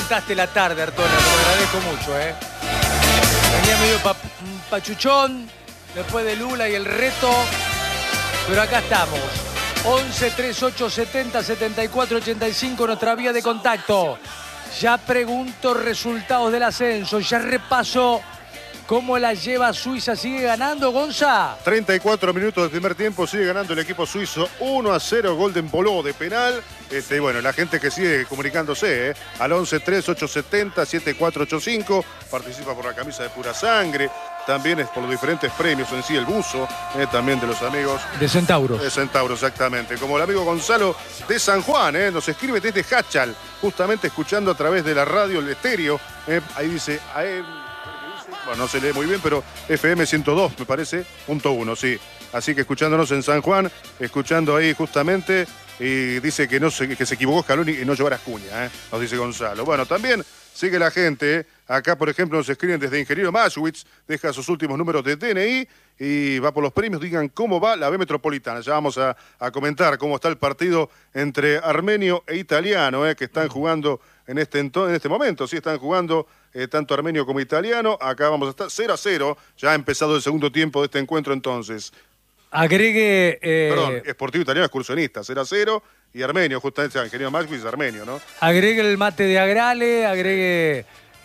levantaste la tarde, Artola, te lo agradezco mucho, Venía medio pachuchón, después de Lula y el reto, pero acá estamos. 11 38 70 74 85, nuestra vía de contacto. Ya pregunto resultados del ascenso, ya repaso cómo la lleva Suiza. ¿Sigue ganando, Gonza? 34 minutos del primer tiempo, sigue ganando el equipo suizo 1-0, gol de Embolo de penal. Bueno, la gente que sigue comunicándose, al 11 38 70 7485, participa por la camisa de Pura Sangre, también es por los diferentes premios en sí, el buzo, también de los amigos de Centauro. De Centauro, exactamente. Como el amigo Gonzalo de San Juan, nos escribe desde Hachal, justamente escuchando a través de la radio, el estéreo. Ahí dice, bueno, no se lee muy bien, pero FM 102, me parece, .1, sí. Así que escuchándonos en San Juan, escuchando ahí justamente, y dice que se equivocó Scaloni y no llevar a Acuña, nos dice Gonzalo. Bueno, también sigue la gente. Acá, por ejemplo, nos escriben desde Ingeniero Maschwitz, deja sus últimos números de DNI y va por los premios. Digan cómo va la B Metropolitana. Ya vamos a comentar cómo está el partido entre armenio e italiano, que están jugando en este momento. Sí, están jugando tanto armenio como italiano. Acá vamos a estar 0-0. Ya ha empezado el segundo tiempo de este encuentro entonces. Agregue... Perdón, Sportivo Italiano Excursionista, 0-0. Y armenio, justamente, Ingeniero Maschwitz es armenio, ¿no? Agregue el mate de Agrale, agregue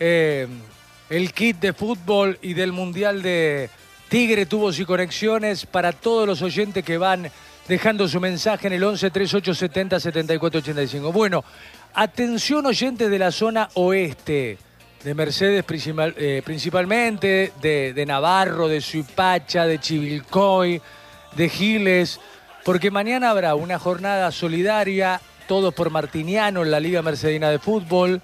el kit de fútbol y del Mundial de Tigre, Tubos y Conexiones para todos los oyentes que van dejando su mensaje en el 11 38 70 74 85. Bueno, atención oyentes de la zona oeste, de Mercedes principalmente, de Navarro, de Suipacha, de Chivilcoy, de Giles, porque mañana habrá una jornada solidaria, todos por Martiniano en la Liga Mercedina de Fútbol.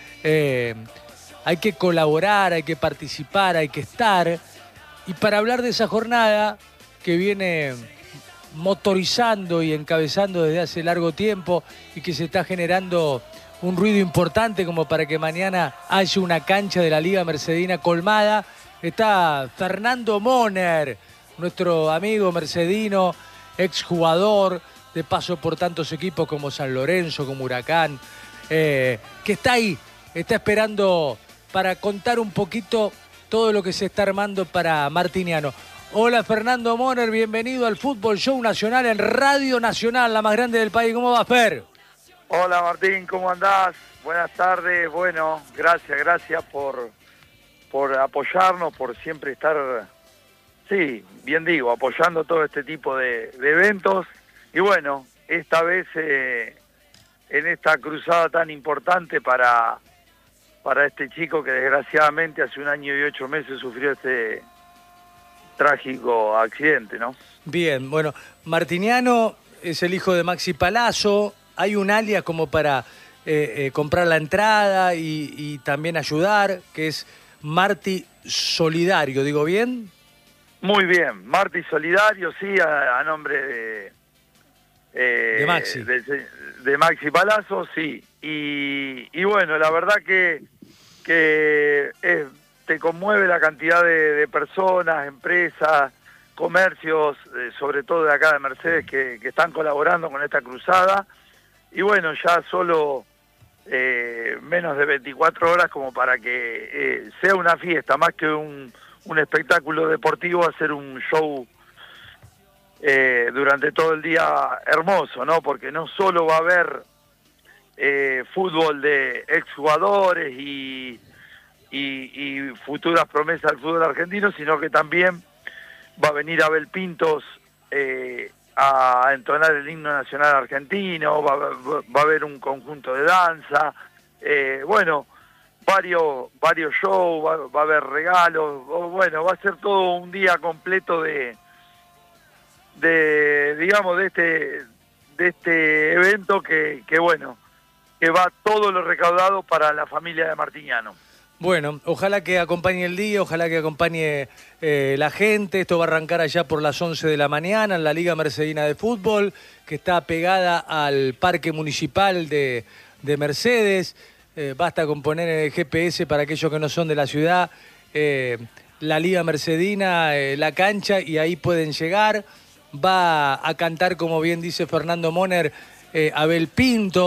Hay que colaborar, hay que participar, hay que estar. Y para hablar de esa jornada que viene motorizando y encabezando desde hace largo tiempo y que se está generando un ruido importante como para que mañana haya una cancha de la Liga Mercedina colmada, está Fernando Moner, nuestro amigo mercedino, exjugador, de paso por tantos equipos como San Lorenzo, como Huracán, que está ahí, está esperando para contar un poquito todo lo que se está armando para Martiniano. Hola Fernando Moner, bienvenido al Fútbol Show Nacional en Radio Nacional, la más grande del país. ¿Cómo va, Fer? Hola Martín, ¿cómo andás? Buenas tardes. Bueno, gracias por apoyarnos, por siempre estar, sí, bien digo, apoyando todo este tipo de eventos. Y bueno, esta vez en esta cruzada tan importante para este chico que desgraciadamente hace 1 año y 8 meses sufrió este trágico accidente, ¿no? Bien, bueno, Martiniano es el hijo de Maxi Palazzo. Hay un alias como para comprar la entrada y también ayudar, que es Marti Solidario, ¿digo bien? Muy bien, Marti Solidario, sí, a nombre de Maxi. De Maxi Palazzo, sí. Y bueno, la verdad que te conmueve la cantidad de personas, empresas, comercios, sobre todo de acá de Mercedes, que están colaborando con esta cruzada. Y bueno, ya solo menos de 24 horas como para que sea una fiesta, más que un espectáculo deportivo, hacer un show durante todo el día hermoso, ¿no? Porque no solo va a haber fútbol de exjugadores y futuras promesas del fútbol argentino, sino que también va a venir Abel Pintos a entonar el himno nacional argentino, va a haber un conjunto de danza, bueno, varios shows, va a haber regalos, bueno, va a ser todo un día completo de digamos, de este evento que bueno, que va todo lo recaudado para la familia de Martiniano. Bueno, ojalá que acompañe el día, ojalá que acompañe la gente. Esto va a arrancar allá por las 11 de la mañana en la Liga Mercedina de Fútbol, que está pegada al Parque Municipal de Mercedes. Basta con poner en el GPS para aquellos que no son de la ciudad, la Liga Mercedina, la cancha, y ahí pueden llegar. Va a cantar, como bien dice Fernando Moner, Abel Pintos.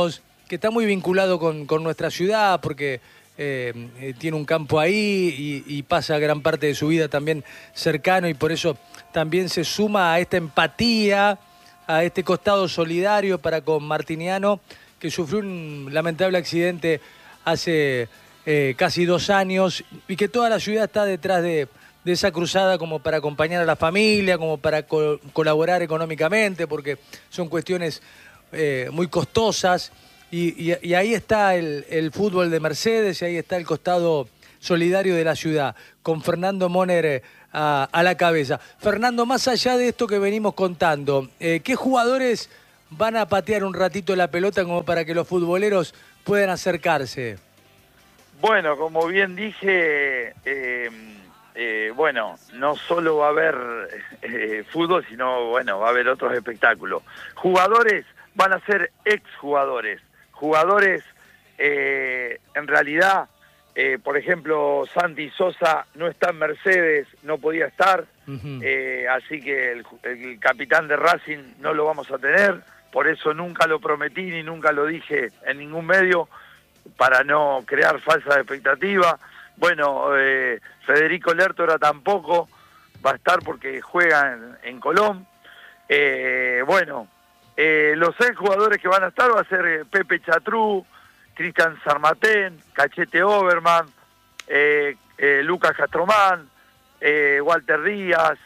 que está muy vinculado con nuestra ciudad, porque tiene un campo ahí y pasa gran parte de su vida también cercano, y por eso también se suma a esta empatía, a este costado solidario para con Martiniano, que sufrió un lamentable accidente hace casi 2 años, y que toda la ciudad está detrás de esa cruzada como para acompañar a la familia, como para colaborar económicamente, porque son cuestiones muy costosas, y ahí está el fútbol de Mercedes, y ahí está el costado solidario de la ciudad, con Fernando Moner a la cabeza. Fernando, más allá de esto que venimos contando, ¿qué jugadores van a patear un ratito la pelota como para que los futboleros puedan acercarse? Bueno, como bien dije, bueno, no solo va a haber fútbol, sino, bueno, va a haber otros espectáculos. Jugadores van a ser exjugadores. Jugadores, en realidad, por ejemplo, Santi Sosa no está en Mercedes, no podía estar, así que el capitán de Racing no lo vamos a tener, por eso nunca lo prometí ni nunca lo dije en ningún medio, para no crear falsas expectativas. Bueno, Federico Lertora tampoco va a estar porque juega en Colón. Bueno, los 6 jugadores que van a estar va a ser Pepe Chatrú, Cristian Sarmatén, Cachete Oberman, Lucas Castromán, Walter Díaz,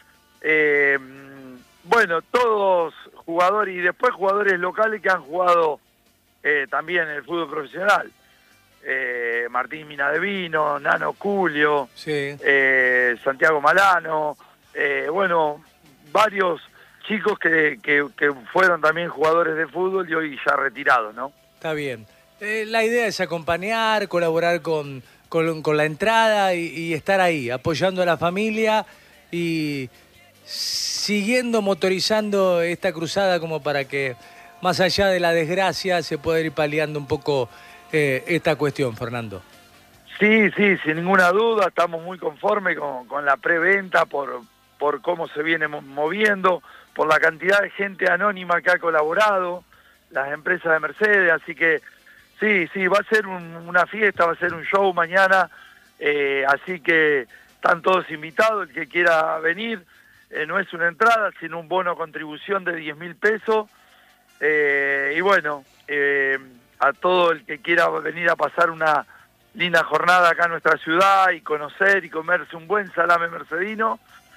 bueno, todos jugadores, y después jugadores locales que han jugado también en el fútbol profesional. Martín Minadevino, Nano Culio, sí. Santiago Malano, bueno, varios chicos que fueron también jugadores de fútbol y hoy ya retirados, ¿no? Está bien. La idea es acompañar, colaborar con la entrada y estar ahí, apoyando a la familia y siguiendo motorizando esta cruzada como para que, más allá de la desgracia, se pueda ir paliando un poco esta cuestión, Fernando. Sí, sin ninguna duda, estamos muy conformes con la preventa por cómo se viene moviendo, por la cantidad de gente anónima que ha colaborado, las empresas de Mercedes, así que sí, va a ser una fiesta, va a ser un show mañana, así que están todos invitados, el que quiera venir, no es una entrada, sino un bono contribución de 10.000 pesos, y bueno, a todo el que quiera venir a pasar una linda jornada acá en nuestra ciudad y conocer y comerse un buen salame mercedino,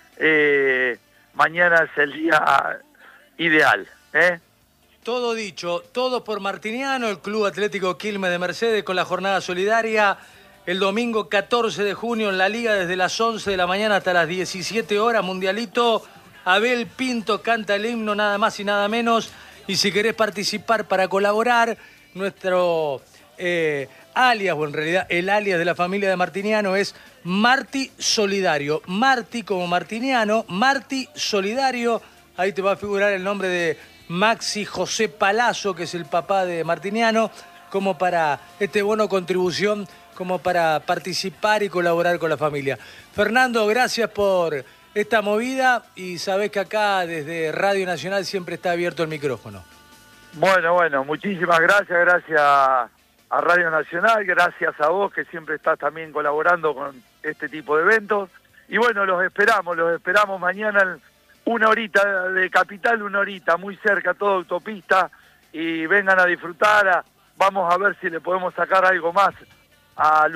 mañana es el día ideal, ¿eh? Todo dicho, todo por Martiniano, el Club Atlético Quilmes de Mercedes, con la jornada solidaria el domingo 14 de junio en la Liga, desde las 11 de la mañana hasta las 17 horas, Mundialito. Abel Pinto canta el himno, nada más y nada menos, y si querés participar para colaborar, nuestro alias, o en realidad el alias de la familia de Martiniano es Marti Solidario. Marti como Martiniano, Marti Solidario. Ahí te va a figurar el nombre de Maxi José Palazzo, que es el papá de Martiniano, como para este bono contribución, como para participar y colaborar con la familia. Fernando, gracias por esta movida, y sabés que acá desde Radio Nacional siempre está abierto el micrófono. Bueno, muchísimas gracias a Radio Nacional, gracias a vos que siempre estás también colaborando con este tipo de eventos. Y bueno, los esperamos mañana, 1 horita de Capital, 1 horita, muy cerca, toda autopista, y vengan a disfrutar. Vamos a ver si le podemos sacar algo más a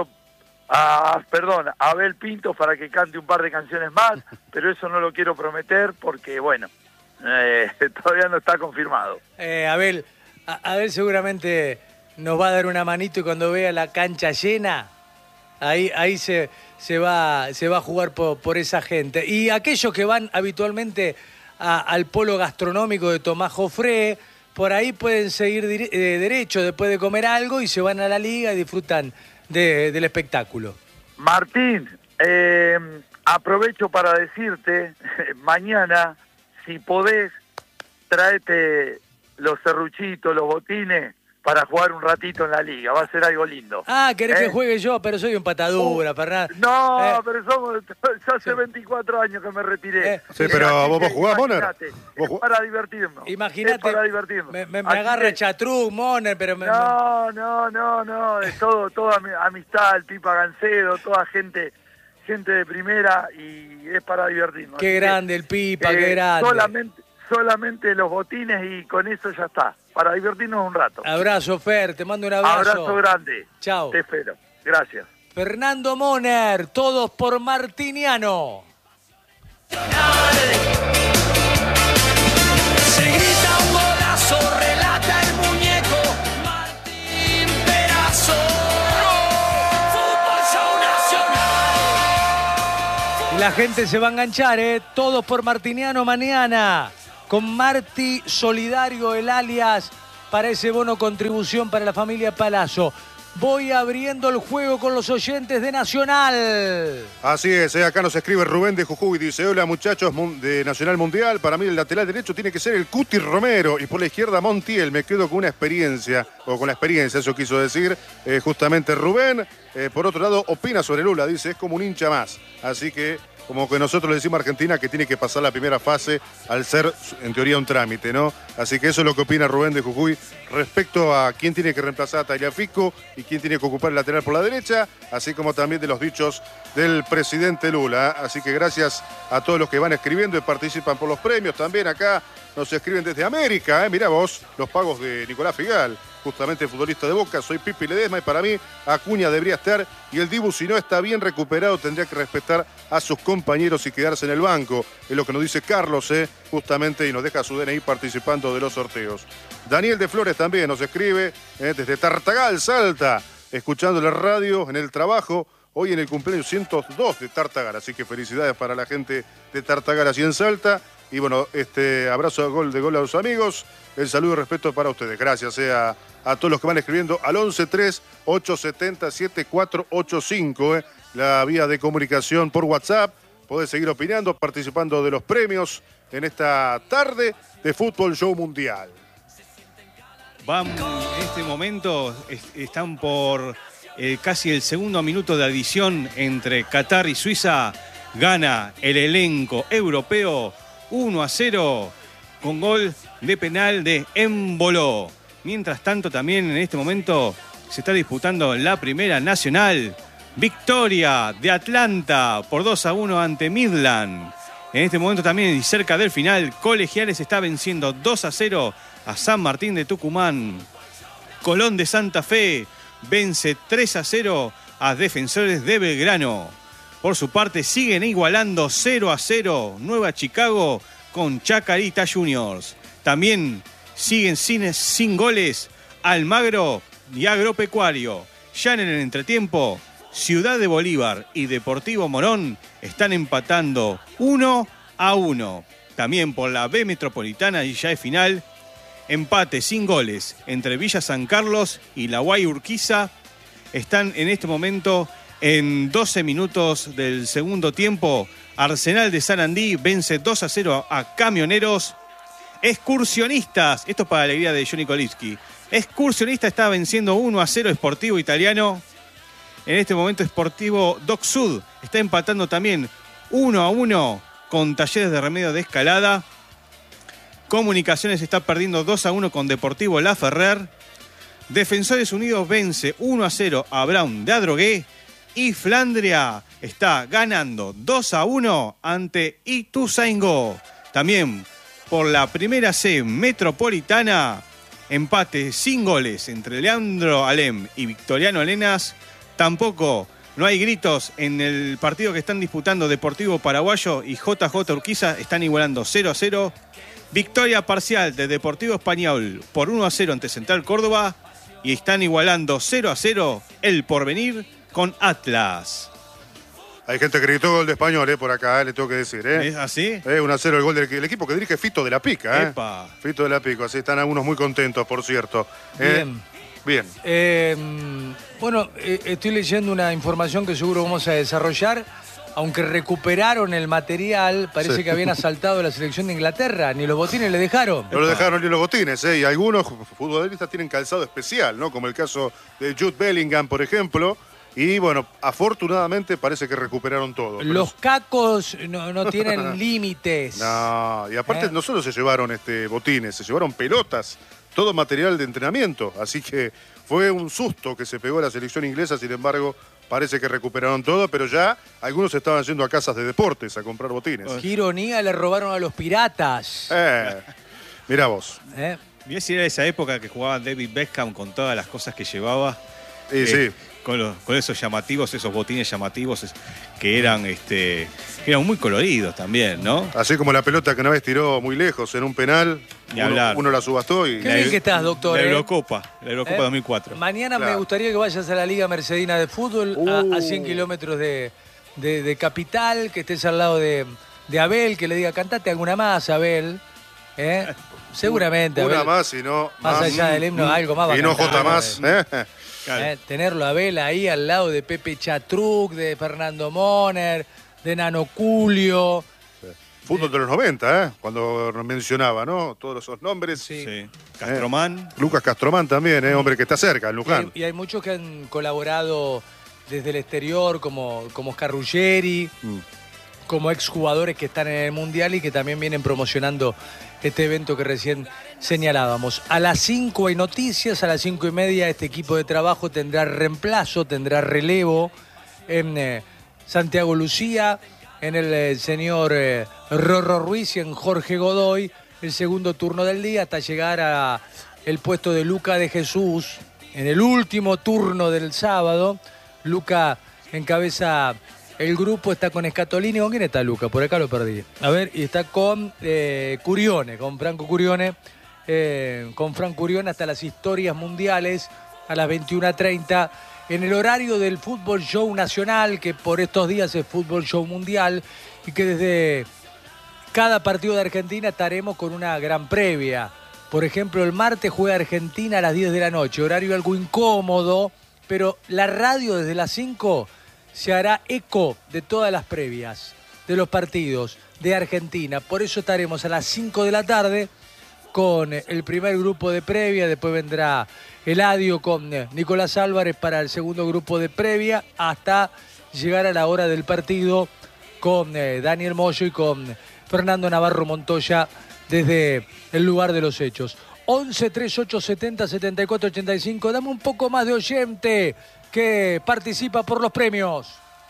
Abel Pinto para que cante un par de canciones más, pero eso no lo quiero prometer porque, bueno, todavía no está confirmado. Abel seguramente nos va a dar una manito, y cuando vea la cancha llena, ahí se va a jugar por esa gente. Y aquellos que van habitualmente al polo gastronómico de Tomás Jofré, por ahí pueden seguir derecho después de comer algo y se van a la liga y disfrutan del espectáculo. Martín, aprovecho para decirte, mañana, si podés, tráete los serruchitos, los botines, para jugar un ratito en la liga. Va a ser algo lindo. Ah, querés que juegue yo, pero soy un patadura, Fernando. No, pero yo hace 24 años que me retiré. Sí, pero vos jugás, Moner. Es para divertirnos. Imagínate, es para divertirnos. me agarra Chatruc, Moner, pero... No, es toda amistad, el Pipa Gancedo, toda gente de primera, y es para divertirnos. Qué grande el Pipa, qué grande. Solamente los botines y con eso ya está, para divertirnos un rato. Abrazo, Fer, te mando un abrazo. Abrazo grande. Chao. Te espero. Gracias. Fernando Moner, todos por Martiniano. Se grita un golazo, relata el muñeco Martín Perazo. Fútbol Show Nacional. Y la gente se va a enganchar, todos por Martiniano mañana. Con Marti Solidario, el alias para ese bono contribución para la familia Palazzo. Voy abriendo el juego con los oyentes de Nacional. Así es, acá nos escribe Rubén de Jujuy, dice: hola muchachos de Nacional Mundial, para mí el lateral derecho tiene que ser el Cuti Romero y por la izquierda Montiel. Me quedo con una experiencia, o con la experiencia, eso quiso decir justamente Rubén. Por otro lado, opina sobre Lula, dice, es como un hincha más, así que como que nosotros le decimos a Argentina que tiene que pasar la primera fase al ser, en teoría, un trámite, ¿no? Así que eso es lo que opina Rubén de Jujuy respecto a quién tiene que reemplazar a Tagliafico y quién tiene que ocupar el lateral por la derecha, así como también de los dichos del presidente Lula. Así que gracias a todos los que van escribiendo y participan por los premios. También acá nos escriben desde América, mirá vos, los pagos de Nicolás Figal, justamente futbolista de Boca. Soy Pipi Ledesma y para mí Acuña debería estar y el Dibu, si no está bien recuperado, tendría que respetar a sus compañeros y quedarse en el banco. Es lo que nos dice Carlos, justamente, y nos deja su DNI participando de los sorteos. Daniel de Flores también nos escribe desde Tartagal, Salta, escuchando la radio en el trabajo. Hoy en el cumpleaños 102 de Tartagal, así que felicidades para la gente de Tartagal así en Salta. Y bueno, abrazo de gol a los amigos. El saludo y respeto para ustedes. Gracias a todos los que van escribiendo al 11-3-870-7485. La vía de comunicación por WhatsApp. Podés seguir opinando, participando de los premios en esta tarde de Fútbol Show Mundial. En este momento están por casi el segundo minuto de adición entre Qatar y Suiza. Gana el elenco europeo 1-0 con gol de penal de Embolo. Mientras tanto, también en este momento se está disputando la Primera Nacional. Victoria de Atlanta por 2-1 ante Midland. En este momento también, y cerca del final, Colegiales está venciendo 2-0 a San Martín de Tucumán. Colón de Santa Fe vence 3-0 a Defensores de Belgrano. Por su parte, siguen igualando 0-0 Nueva Chicago con Chacarita Juniors. También siguen sin goles Almagro y Agropecuario. Ya en el entretiempo, Ciudad de Bolívar y Deportivo Morón están empatando 1-1. También por la B Metropolitana, y ya es final, empate sin goles entre Villa San Carlos y La Guay Urquiza. Están en este momento en 12 minutos del segundo tiempo. Arsenal de Sarandí vence 2-0 a Camioneros. Excursionistas, esto es para la alegría de Johnny Kolitsky. Excursionista está venciendo 1-0 Sportivo Italiano. En este momento Sportivo Doc Sud está empatando también 1-1 con Talleres de Remedio de Escalada. Comunicaciones está perdiendo 2-1 con Deportivo La Ferrer. Defensores Unidos vence 1-0 a Brown de Adrogué. Y Flandria está ganando 2-1 ante Ituzaingó. También por la Primera C Metropolitana, empate sin goles entre Leandro Alem y Victoriano Lenas. Tampoco no hay gritos en el partido que están disputando Deportivo Paraguayo y JJ Urquiza. Están igualando 0-0. Victoria parcial de Deportivo Español por 1-0 ante Central Córdoba. Y están igualando 0-0 el Porvenir con Atlas. Hay gente que gritó gol de Español, por acá, le tengo que decir. ¿Es así? 1-0 el gol del equipo que dirige Fito de la Pica. Epa. Fito de la Pica, así están algunos muy contentos, por cierto. Bien. Bueno, estoy leyendo una información que seguro vamos a desarrollar. aunque recuperaron el material, parece que habían asaltado la selección de Inglaterra. Ni los botines le dejaron. No lo dejaron ni los botines, ¿eh? Y algunos futbolistas tienen calzado especial, ¿no? Como el caso de Jude Bellingham, por ejemplo. Y bueno, afortunadamente parece que recuperaron todo. Los cacos no tienen límites. No, y aparte no solo se llevaron botines, se llevaron pelotas, todo material de entrenamiento. Así que fue un susto que se pegó a la selección inglesa, sin embargo, parece que recuperaron todo, pero ya algunos estaban yendo a casas de deportes a comprar botines. Qué ironía, le robaron a los piratas. Mirá vos. Mirá si era esa época que jugaba David Beckham con todas las cosas que llevaba. Sí. Con esos llamativos, esos botines llamativos que eran muy coloridos también, ¿no? Así como la pelota que una vez tiró muy lejos en un penal, uno la subastó y... Qué bien que estás, doctor. La Eurocopa 2004. Mañana me gustaría que vayas a la Liga Mercedina de Fútbol, a 100 kilómetros de Capital, que estés al lado de Abel, que le diga, cantate alguna más, Abel. Seguramente, una Abel. más, y no... Más allá del himno, algo más va a Y no cantar, J más, Claro. Tenerlo a Abel ahí al lado de Pepe Chatruc, de Fernando Moner, de Nano Culio. Fútbol de los 90, cuando nos mencionaba, ¿no? Todos esos nombres. Sí. Castromán. Lucas Castromán también, hombre que está cerca, en Luján. Y hay muchos que han colaborado desde el exterior, como Oscar Ruggeri, como exjugadores que están en el Mundial y que también vienen promocionando este evento que recién señalábamos. A las 5 hay noticias, a las 5:30 este equipo de trabajo tendrá reemplazo, tendrá relevo en Santiago Lucía, en el señor Rorro Ruiz y en Jorge Godoy, el segundo turno del día, hasta llegar a el puesto de Luca de Jesús, en el último turno del sábado. Luca encabeza el grupo, está con Scatolini. ¿Con quién está Luca? Por acá lo perdí. A ver, y está con Curione, con Franco Curione. Con Franco Curione hasta las historias mundiales a las 21:30. En el horario del Fútbol Show Nacional, que por estos días es Fútbol Show Mundial, y que desde cada partido de Argentina estaremos con una gran previa. Por ejemplo, el martes juega Argentina a las 10 de la noche, horario algo incómodo, pero la radio desde las 5 se hará eco de todas las previas de los partidos de Argentina. Por eso estaremos a las 5 de la tarde con el primer grupo de previa, después vendrá Eladio con Nicolás Álvarez para el segundo grupo de previa, hasta llegar a la hora del partido con Daniel Moyo y con Fernando Navarro Montoya desde el lugar de los hechos. 11 38 70 74 85. Dame un poco más de oyente que participa por los premios.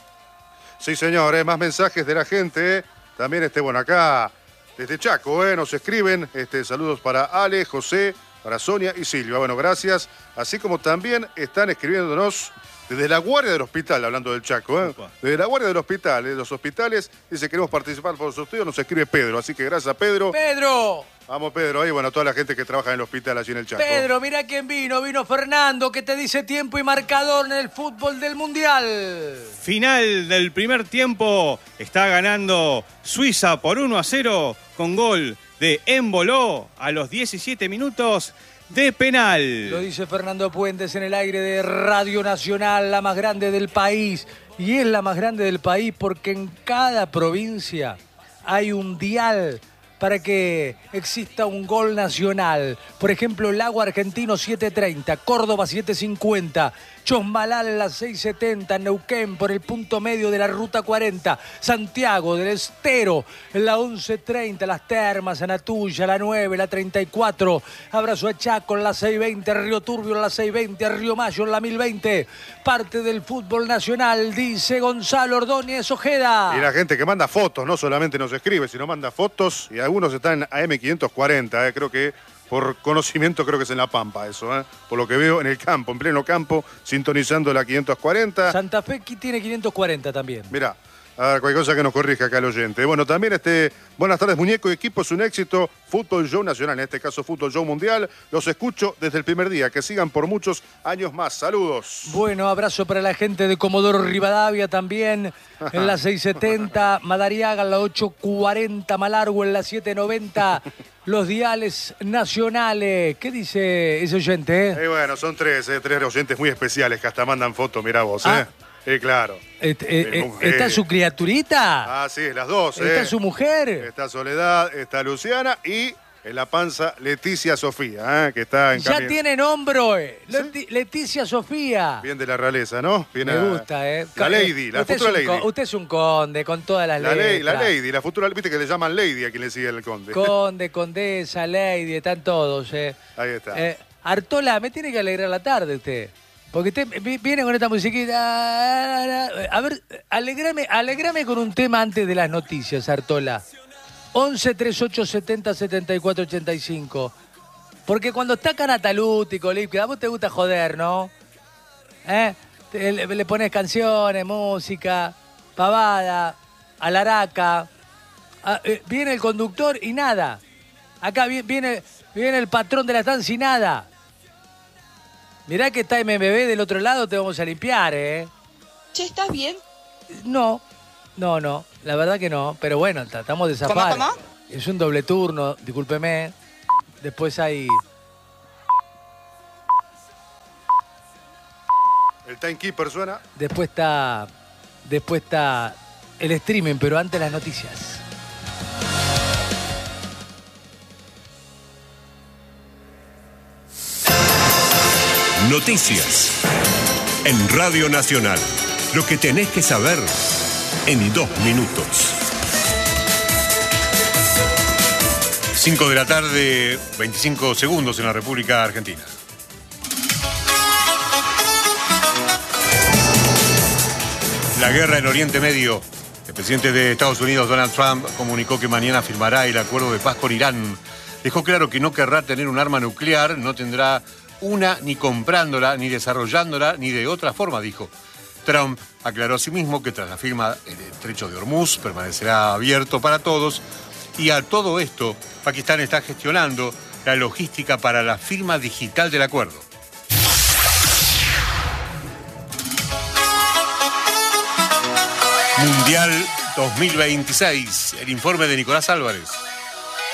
Sí, señor, más mensajes de la gente. También, bueno, acá desde Chaco, nos escriben. Saludos para Ale, José, para Sonia y Silvia. Bueno, gracias. Así como también están escribiéndonos desde la guardia del hospital, hablando del Chaco, Desde la guardia del hospital, de los hospitales, dice queremos participar por los sorteos, nos escribe Pedro. Así que gracias a Pedro. ¡Pedro! Vamos, Pedro, ahí, bueno, toda la gente que trabaja en el hospital allí en el Chaco. Pedro, mira quién vino. Vino Fernando, que te dice tiempo y marcador en el fútbol del Mundial. Final del primer tiempo. Está ganando Suiza por 1-0 con gol de Emboló a los 17 minutos de penal. Lo dice Fernando Puentes en el aire de Radio Nacional, la más grande del país. Y es la más grande del país porque en cada provincia hay un dial para que exista un gol nacional. Por ejemplo, Lago Argentino 7:30, Córdoba 7:50, Chosmalal las 6:70, Neuquén por el punto medio de la Ruta 40, Santiago del Estero en la 11:30, Las Termas, Anatuya, la 9, la 34, Abrazo a Chaco en la 6:20, Río Turbio en la 6:20, Río Mayo en la 1020. Parte del fútbol nacional, dice Gonzalo Ordóñez Ojeda. Y la gente que manda fotos, no solamente nos escribe, sino manda fotos, y algunos están en AM540, creo que por conocimiento creo que es en La Pampa eso, por lo que veo en el campo, en pleno campo, sintonizando la 540. Santa Fe tiene 540 también. Mirá, a ver, cualquier cosa que nos corrija acá el oyente. Bueno, también buenas tardes, muñeco, equipo es un éxito, Fútbol Show Nacional, en este caso Fútbol Show Mundial. Los escucho desde el primer día, que sigan por muchos años más. Saludos. Bueno, abrazo para la gente de Comodoro Rivadavia también, en la 6:70, Madariaga en la 8:40, Malargüe en la 7:90, los diales nacionales. ¿Qué dice ese oyente? Bueno, son tres oyentes muy especiales que hasta mandan fotos, mirá vos, Claro. ¿Está su criaturita? Ah, sí, las dos. ¿Está su mujer? Está Soledad, está Luciana y en la panza Leticia Sofía, que está en Ya camino. tienen hombro, ¿Sí? Leticia Sofía. Bien de la realeza, ¿no? Bien Me gusta, La lady, la futura lady. Usted es un conde con todas las letras. La lady, la futura, viste que le llaman lady a quien le sigue el conde. Conde, condesa, lady, están todos. Ahí está. Artola, me tiene que alegrar la tarde usted. Porque usted viene con esta musiquita. A ver, alegrame con un tema antes de las noticias, Artola. 11 38 70 74 85. Porque cuando está Canataluti, Colipque, a vos te gusta joder, ¿no? Le pones canciones, música, pavada, alaraca. Viene el conductor y nada. Acá viene el patrón de la estancia y nada. Mirá que está MBB del otro lado, te vamos a limpiar, ¿eh? Che, ¿estás bien? No, la verdad que no. Pero bueno, tratamos de zafar. ¿Cómo? Es un doble turno, discúlpeme. Después hay... El timekeeper suena. Después está el streaming, pero antes las noticias. Noticias en Radio Nacional. Lo que tenés que saber en 2 minutos. 5 de la tarde, 25 segundos en la República Argentina. La guerra en Oriente Medio. El presidente de Estados Unidos, Donald Trump, comunicó que mañana firmará el acuerdo de paz con Irán. Dejó claro que no querrá tener un arma nuclear, no tendrá una ni comprándola, ni desarrollándola, ni de otra forma, dijo. Trump aclaró asimismo que tras la firma el estrecho de Hormuz permanecerá abierto para todos y a todo esto Pakistán está gestionando la logística para la firma digital del acuerdo. Mundial 2026, el informe de Nicolás Álvarez.